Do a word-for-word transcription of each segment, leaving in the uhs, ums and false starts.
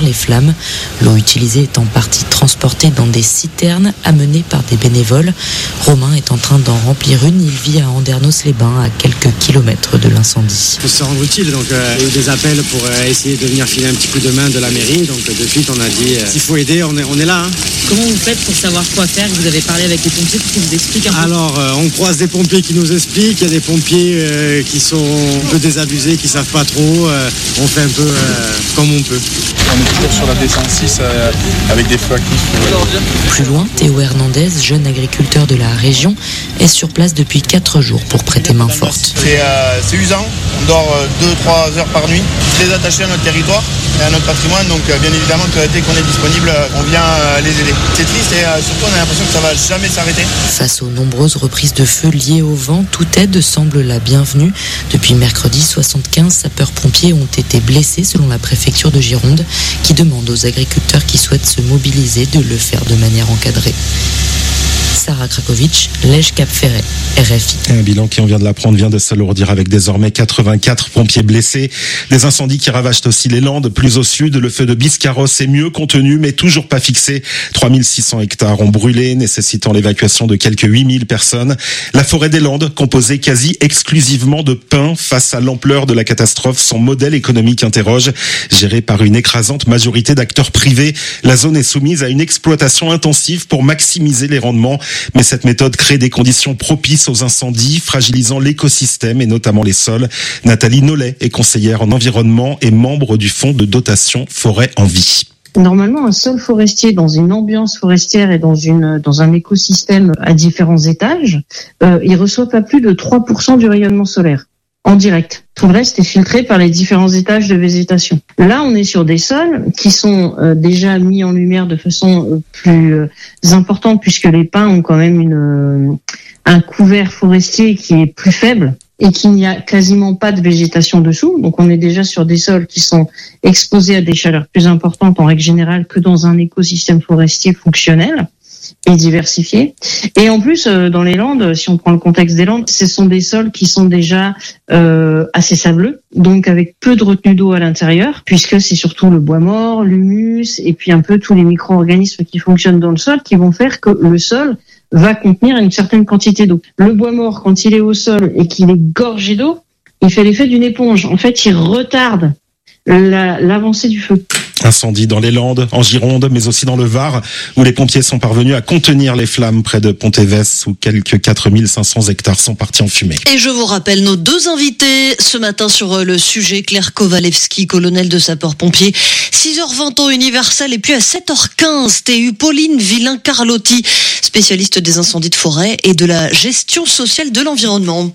contenir les flammes. L'eau utilisée est en partie transportée dans des citernes amenées par des bénévoles. Romain est en train d'en remplir une. Il vit à Andernos-les-Bains, à quelques kilomètres de l'incendie. Il faut se rendre utile, donc euh, il y a eu des appels pour euh, essayer de venir filer un petit coup de main de la mairie. Donc de suite on a dit euh, s'il faut aider, on est, on est là. Hein. Comment vous faites pour savoir quoi faire? Vous avez parlé avec les pompiers pour qu'ils vous expliquent un peu? Alors euh, on croise des pompiers qui nous expliquent, il y a des pompiers euh, qui sont un peu désabusés, qui savent pas trop. Euh, on fait un peu euh, comme on peut. On est toujours sur la D cent six euh, avec des feux actifs. Euh... Plus loin, Théo Hernandez, jeune agriculteur de la région, est sur place depuis quatre jours pour prêter main forte. C'est, euh, c'est usant, on dort deux à trois heures par nuit, très attaché à notre territoire et à notre patrimoine, donc euh, bien évidemment que dès qu'on est disponible, on vient euh, les aider. C'est triste et euh, surtout on a l'impression que ça va jamais s'arrêter. Face aux nombreuses reprises de feu liées au vent, toute aide semble la bienvenue. Depuis mercredi, soixante-quinze sapeurs-pompiers ont été blessés selon la préfecture de Gironde, qui demande aux agriculteurs qui souhaitent se mobiliser de le faire de manière encadrée. Sarah Krakovic, Lège Cap Ferret, R F I. Un bilan qui, on vient de l'apprendre, vient de s'alourdir avec désormais quatre-vingt-quatre pompiers blessés. Des incendies qui ravagent aussi les Landes. Plus au sud, le feu de Biscarrosse est mieux contenu, mais toujours pas fixé. trois mille six cents hectares ont brûlé, nécessitant l'évacuation de quelques huit mille personnes. La forêt des Landes, composée quasi exclusivement de pins, face à l'ampleur de la catastrophe, son modèle économique interroge. Géré par une écrasante majorité d'acteurs privés, la zone est soumise à une exploitation intensive pour maximiser les rendements. Mais cette méthode crée des conditions propices aux incendies, fragilisant l'écosystème et notamment les sols. Nathalie Nollet est conseillère en environnement et membre du fonds de dotation Forêt en Vie. Normalement, un sol forestier dans une ambiance forestière et dans une dans un écosystème à différents étages, euh, il reçoit pas plus de trois pour cent du rayonnement solaire en direct. Tout le reste est filtré par les différents étages de végétation. Là, on est sur des sols qui sont euh, déjà mis en lumière de façon euh, plus euh, importante, puisque les pins ont quand même une euh, un couvert forestier qui est plus faible et qu'il n'y a quasiment pas de végétation dessous. Donc, on est déjà sur des sols qui sont exposés à des chaleurs plus importantes en règle générale que dans un écosystème forestier fonctionnel et diversifié. Et en plus, euh, dans les Landes, si on prend le contexte des Landes, ce sont des sols qui sont déjà euh, assez sableux, donc avec peu de retenue d'eau à l'intérieur, puisque c'est surtout le bois mort, l'humus, et puis un peu tous les micro-organismes qui fonctionnent dans le sol, qui vont faire que le sol va contenir une certaine quantité d'eau. Le bois mort, quand il est au sol et qu'il est gorgé d'eau, il fait l'effet d'une éponge. En fait, il retarde la, l'avancée du feu. Incendie dans les Landes, en Gironde, mais aussi dans le Var, où les pompiers sont parvenus à contenir les flammes près de Pontévès, où quelques quatre mille cinq cents hectares sont partis en fumée. Et je vous rappelle nos deux invités ce matin sur le sujet. Claire Kowalewski, colonel de sapeurs-pompiers, six heures vingt temps universel, et puis à sept heures quinze, T U Pauline Villain-Carlotti, spécialiste des incendies de forêt et de la gestion sociale de l'environnement.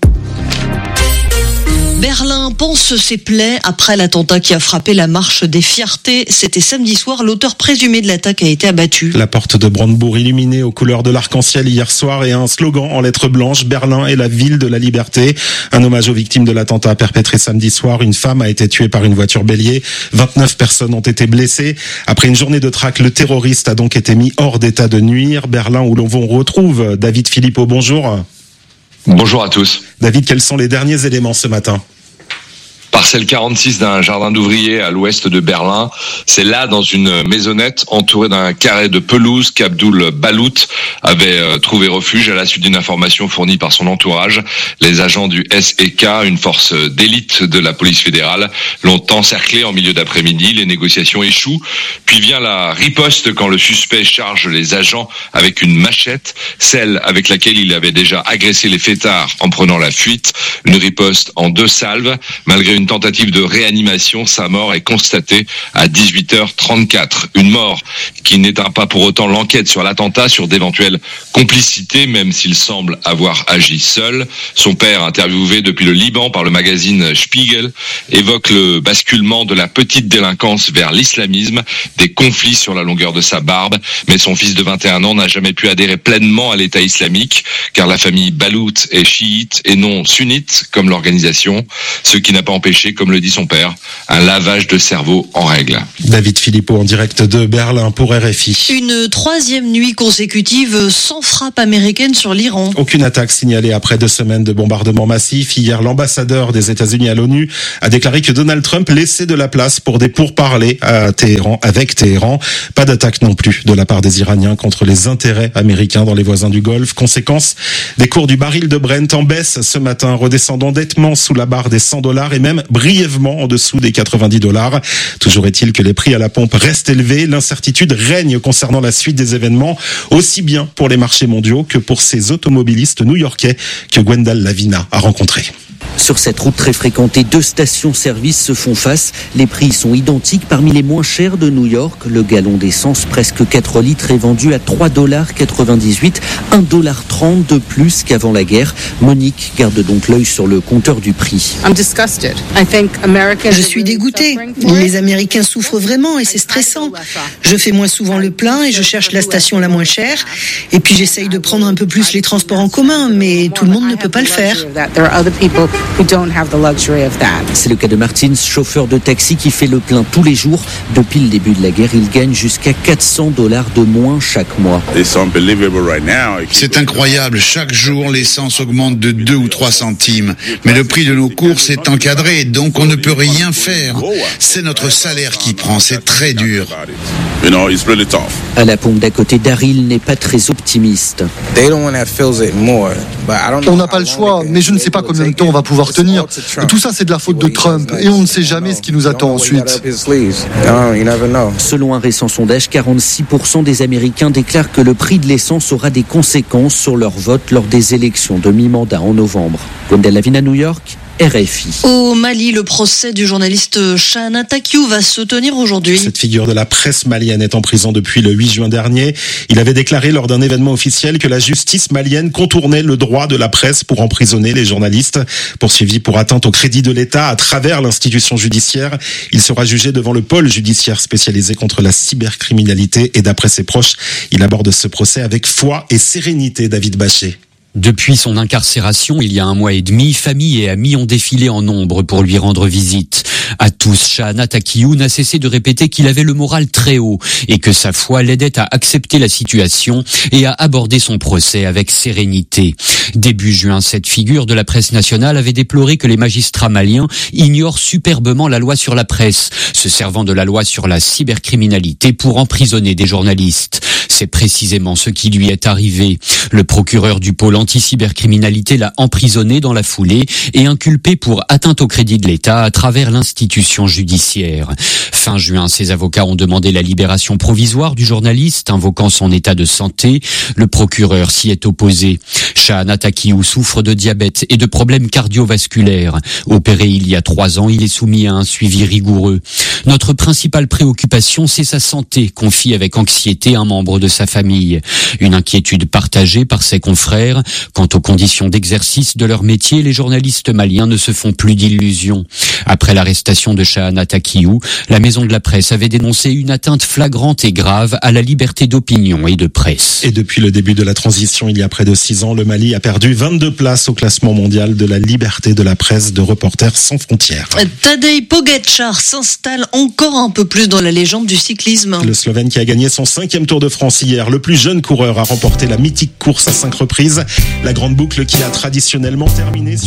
Berlin pense ses plaies après l'attentat qui a frappé la marche des fiertés. C'était samedi soir. L'auteur présumé de l'attaque a été abattu. La porte de Brandebourg illuminée aux couleurs de l'arc-en-ciel hier soir et un slogan en lettres blanches. Berlin est la ville de la liberté. Un hommage aux victimes de l'attentat perpétré samedi soir. Une femme a été tuée par une voiture bélier. vingt-neuf personnes ont été blessées. Après une journée de traque, le terroriste a donc été mis hors d'état de nuire. Berlin où l'on retrouve David Philippot. Bonjour. Bonjour à tous. David, quels sont les derniers éléments ce matin ? Parcelle quarante-six d'un jardin d'ouvriers à l'ouest de Berlin. C'est là, dans une maisonnette entourée d'un carré de pelouse, qu'Abdul Balout avait trouvé refuge à la suite d'une information fournie par son entourage. Les agents du S E K, une force d'élite de la police fédérale, l'ont encerclé en milieu d'après-midi. Les négociations échouent. Puis vient la riposte quand le suspect charge les agents avec une machette, celle avec laquelle il avait déjà agressé les fêtards en prenant la fuite. Une riposte en deux salves. Malgré une tentative de réanimation, sa mort est constatée à dix-huit heures trente-quatre. Une mort qui n'éteint pas pour autant l'enquête sur l'attentat, sur d'éventuelles complicités, même s'il semble avoir agi seul. Son père, interviewé depuis le Liban par le magazine Spiegel, évoque le basculement de la petite délinquance vers l'islamisme, des conflits sur la longueur de sa barbe, mais son fils de vingt et un ans n'a jamais pu adhérer pleinement à l'État islamique, car la famille Balout est chiite et non sunnite, comme l'organisation, ce qui n'a pas empêché affiché, comme le dit son père, un lavage de cerveau en règle. David Philippot en direct de Berlin pour R F I. Une troisième nuit consécutive sans frappe américaine sur l'Iran. Aucune attaque signalée après deux semaines de bombardements massifs. Hier, l'ambassadeur des États-Unis à l'ONU a déclaré que Donald Trump laissait de la place pour des pourparlers à Téhéran, avec Téhéran. Pas d'attaque non plus de la part des Iraniens contre les intérêts américains dans les voisins du Golfe. Conséquence, des cours du baril de Brent en baisse ce matin, redescendant nettement sous la barre des cent dollars et même brièvement en dessous des quatre-vingt-dix dollars. Toujours est-il que les prix à la pompe restent élevés. L'incertitude règne concernant la suite des événements, aussi bien pour les marchés mondiaux que pour ces automobilistes new-yorkais que Gwendal Lavina a rencontrés. Sur cette route très fréquentée, deux stations-service se font face. Les prix sont identiques. Parmi les moins chers de New York, le gallon d'essence presque quatre litres est vendu à trois dollars quatre-vingt-dix-huit, un dollar trente de plus qu'avant la guerre. Monique garde donc l'œil sur le compteur du prix. Je suis dégoûtée. Les Américains souffrent vraiment et c'est stressant. Je fais moins souvent le plein et je cherche la station la moins chère. Et puis j'essaye de prendre un peu plus les transports en commun, mais tout le monde ne peut pas le faire. C'est le cas de Martins, chauffeur de taxi qui fait le plein tous les jours. Depuis le début de la guerre, il gagne jusqu'à quatre cents dollars de moins chaque mois. C'est incroyable. Chaque jour, l'essence augmente de deux ou trois centimes. Mais le prix de nos courses est encadré, donc on ne peut rien faire. C'est notre salaire qui prend. C'est très dur. À la pompe d'à côté, Daryl n'est pas très optimiste. On n'a pas le choix, mais je ne sais pas combien de temps on va pouvoir tenir. Tout ça, c'est de la faute de Trump et on ne sait jamais ce qui nous attend ensuite. Selon un récent sondage, quarante-six pour cent des Américains déclarent que le prix de l'essence aura des conséquences sur leur vote lors des élections de mi-mandat en novembre. Gwendal Lavina, New York. R F I. Au Mali, le procès du journaliste Chahana Takiou va se tenir aujourd'hui. Cette figure de la presse malienne est en prison depuis le huit juin dernier. Il avait déclaré lors d'un événement officiel que la justice malienne contournait le droit de la presse pour emprisonner les journalistes. Poursuivi pour atteinte au crédit de l'État à travers l'institution judiciaire, il sera jugé devant le pôle judiciaire spécialisé contre la cybercriminalité et d'après ses proches, il aborde ce procès avec foi et sérénité. David Bachet. Depuis son incarcération, il y a un mois et demi, famille et amis ont défilé en nombre pour lui rendre visite. À tous, Chahana Takiou n'a cessé de répéter qu'il avait le moral très haut et que sa foi l'aidait à accepter la situation et à aborder son procès avec sérénité. Début juin, cette figure de la presse nationale avait déploré que les magistrats maliens ignorent superbement la loi sur la presse, se servant de la loi sur la cybercriminalité pour emprisonner des journalistes. C'est précisément ce qui lui est arrivé. Le procureur du pôle anti-cybercriminalité l'a emprisonné dans la foulée et inculpé pour atteinte au crédit de l'État à travers l'institution judiciaire. Fin juin, ses avocats ont demandé la libération provisoire du journaliste, invoquant son état de santé. Le procureur s'y est opposé. Chahana Takiou souffre de diabète et de problèmes cardiovasculaires. Opéré il y a trois ans, il est soumis à un suivi rigoureux. Notre principale préoccupation, c'est sa santé, confie avec anxiété un membre de sa famille. Une inquiétude partagée par ses confrères. Quant aux conditions d'exercice de leur métier, les journalistes maliens ne se font plus d'illusions. Après l'arrestation de Chahana Takiou, la Maison de la Presse avait dénoncé une atteinte flagrante et grave à la liberté d'opinion et de presse. Et depuis le début de la transition, il y a près de six ans, le Mali a perdu vingt-deux places au classement mondial de la liberté de la presse de Reporters sans frontières. Tadej Pogačar s'installe encore un peu plus dans la légende du cyclisme. Le Slovène qui a gagné son cinquième Tour de France hier, le plus jeune coureur a remporté la mythique course à cinq reprises. La grande boucle qui a traditionnellement terminé sur